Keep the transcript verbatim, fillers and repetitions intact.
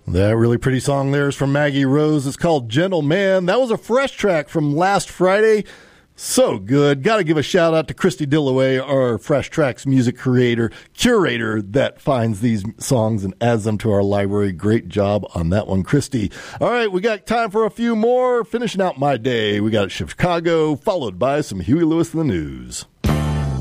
That really pretty song there is from Maggie Rose. It's called Gentleman. That was a fresh track from last Friday. So good. Got to give a shout out to Christy Dillaway, our Fresh Tracks music creator, curator that finds these songs and adds them to our library. Great job on that one, Christy. All right, we got time for a few more. Finishing out my day, we got Chicago, followed by some Huey Lewis in the news.